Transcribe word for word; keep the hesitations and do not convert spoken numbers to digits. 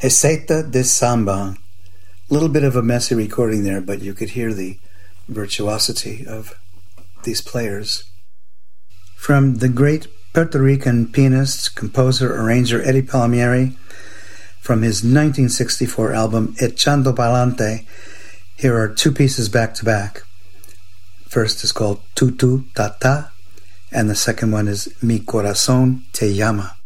Heceta de Samba. A little bit of a messy recording there, but you could hear the virtuosity of these players. From the great Puerto Rican pianist, composer, arranger Eddie Palmieri, from his nineteen sixty-four album Echando Pa'lante, here are two pieces back-to-back. First is called Tu Tu Ta Ta, and the second one is Mi Corazón Te Llama.